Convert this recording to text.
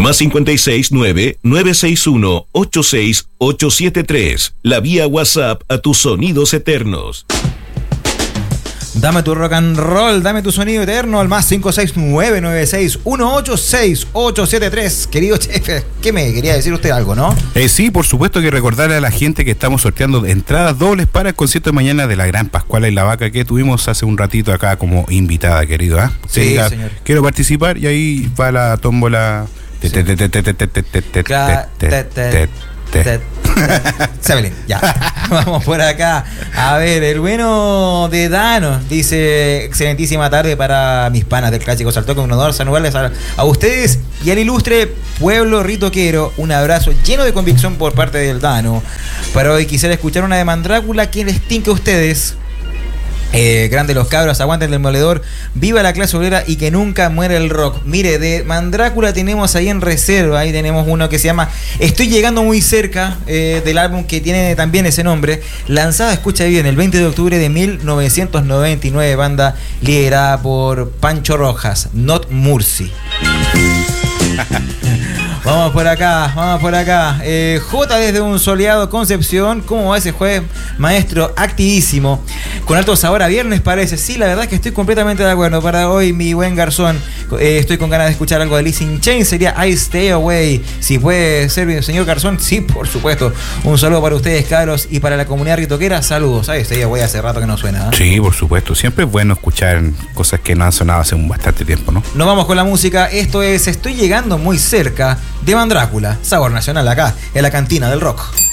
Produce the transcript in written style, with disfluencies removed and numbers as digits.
Más 569-961-86873. La vía WhatsApp a tus sonidos eternos. Dame tu rock and roll, dame tu sonido eterno al más 569-961-86873. Querido chef, ¿qué me quería decir usted algo, no? Sí, por supuesto que recordarle a la gente que estamos sorteando entradas dobles para el concierto de mañana de la Gran Pascuala y la Vaca que tuvimos hace un ratito acá como invitada, querido. Sí, diga, señor. Quiero participar y ahí va la tómbola. Sebelin, ya. Vamos por acá. A ver, el bueno de Dano dice: excelentísima tarde para mis panas del Clásico Salto, con un honor saludarles a ustedes y al ilustre pueblo ritoquero. Un abrazo lleno de convicción por parte del Dano. Para hoy quisiera escuchar una de Mandrácula que les tinque a ustedes. Grande los cabros, aguanten el demoledor, viva la clase obrera y que nunca muera el rock. Mire, de Mandrácula tenemos ahí en reserva, ahí tenemos uno que se llama Estoy llegando muy cerca, del álbum que tiene también ese nombre, lanzada, escucha bien, el 20 de octubre de 1999, banda liderada por Pancho Rojas, Not Murcy. Vamos por acá. J desde un soleado Concepción. ¿Cómo va ese jueves, maestro? Activísimo. Con alto sabor a viernes parece. Sí, la verdad es que estoy completamente de acuerdo. Para hoy, mi buen garzón, estoy con ganas de escuchar algo de Alice in Chains. Sería I Stay Away. Si puede ser, señor garzón, sí, por supuesto. Un saludo para ustedes, cabros, y para la comunidad ritoquera. Saludos. I Stay Away hace rato que no suena, ¿eh? Sí, por supuesto. Siempre es bueno escuchar cosas que no han sonado hace un bastante tiempo, ¿no? Nos vamos con la música. Esto es Estoy llegando muy cerca, de Mandrácula, sabor nacional acá, en la cantina del rock.